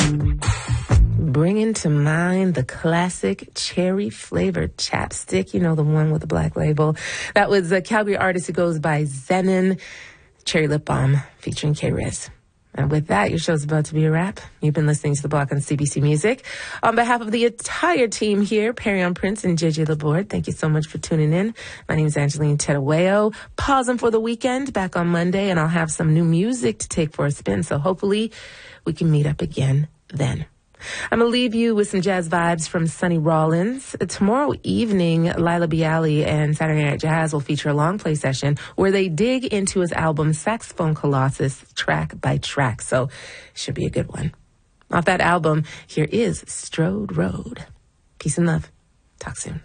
Bringing to mind the classic cherry-flavored chapstick, you know, the one with the black label. That was a Calgary artist who goes by Zenon, Cherry Lip Balm, featuring K-Riz. And with that, your show's about to be a wrap. You've been listening to The Block on CBC Music. On behalf of the entire team here, Perrion Prince and JJ Laborde, thank you so much for tuning in. My name is Angeline Tedaweo. Pausing for the weekend, back on Monday, and I'll have some new music to take for a spin, so hopefully we can meet up again then. I'm going to leave you with some jazz vibes from Sonny Rollins. Tomorrow evening, Laila Bialy and Saturday Night Jazz will feature a long play session where they dig into his album Saxophone Colossus track by track. So it should be a good one. Off that album, here is Strode Road. Peace and love. Talk soon.